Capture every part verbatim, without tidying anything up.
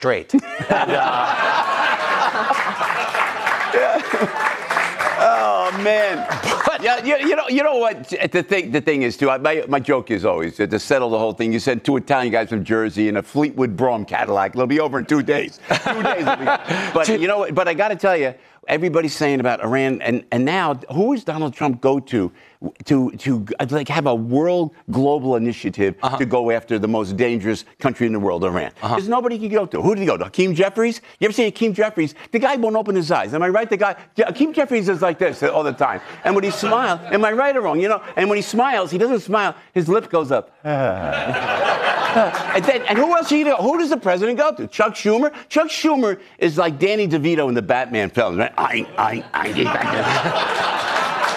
Straight. And, uh, Oh man! But yeah, you, you know, you know what? The thing, the thing is too. I, my, my joke is always to settle the whole thing. You send two Italian guys from Jersey in a Fleetwood Brougham Cadillac. They'll be over in two days. Two days. But you know, but I got to tell you, everybody's saying about Iran, and and now who does Donald Trump go to to to like have a world global initiative uh-huh. to go after the most dangerous country in the world, Iran? Uh-huh. There's nobody he can go to. Who did he go to? Hakeem Jeffries? You ever see Hakeem Jeffries? The guy won't open his eyes. Am I right? The guy Hakeem Jeffries is like this all the time. And when he smiles, am I right or wrong? You know. And when he smiles, he doesn't smile. His lip goes up. and, then, and who else? You go? Who does the president go to? Chuck Schumer? Chuck Schumer is like Danny DeVito in the Batman films, right? I, I, I get back there.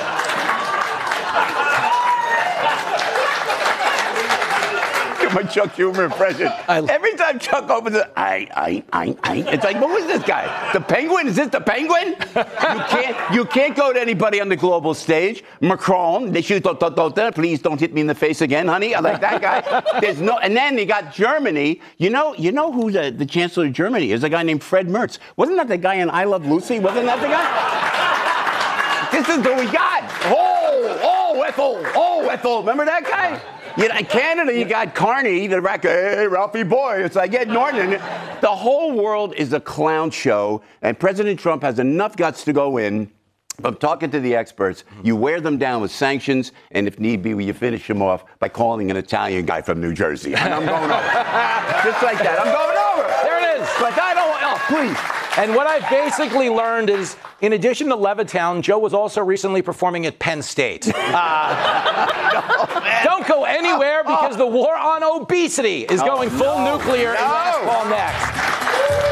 My Chuck Schumer impression. Every time Chuck opens it, I, I, I, I. It's like, who is this guy? The Penguin? Is this the Penguin? You can't, you can't go to anybody on the global stage. Macron, they shoot, please don't hit me in the face again, honey. I like that guy. There's no, and then they got Germany. You know, you know who the, the Chancellor of Germany is? A guy named Fred Merz. Wasn't that the guy in I Love Lucy? Wasn't that the guy? This is what we got. Oh, oh, Ethel. Oh, Ethel. Remember that guy? You know, in Canada, you got Carney, the record, hey, Ralphie boy. It's like Ed Norton. The whole world is a clown show, and President Trump has enough guts to go in. From talking to the experts, you wear them down with sanctions, and if need be, you finish them off by calling an Italian guy from New Jersey. And I'm going over. Just like that. I'm going over. There it is. But I don't, oh, please. And what I've basically learned is, in addition to Levittown, Joe was also recently performing at Penn State. Uh, no, don't go anywhere because the war on obesity is going full no, nuclear no. in basketball next.